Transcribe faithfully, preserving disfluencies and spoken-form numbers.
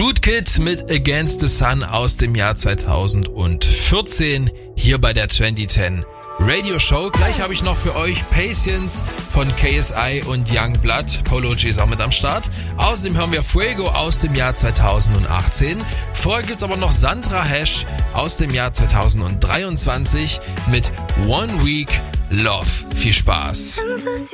Rootkid mit Against the Sun aus dem Jahr zweitausendvierzehn hier bei der zwanzig zehn Radio Show. Gleich habe ich noch für euch Patience von K S I und Youngblood. Polo G ist auch mit am Start. Außerdem hören wir Fuego aus dem Jahr zweitausendachtzehn. Vorher gibt's aber noch Sandra Hash aus dem Jahr zweitausenddreiundzwanzig mit One Week Love. Viel Spaß.